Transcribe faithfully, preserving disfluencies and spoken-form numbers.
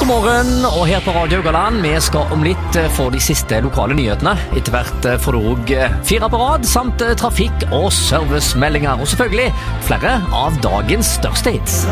morgen, og her på Radio Haugaland, vi skal om litt få de siste lokale nyhetene. Etter hvert får du også fire på rad, samt trafikk- og servicemeldinger, og selvfølgelig flere av dagens største hits.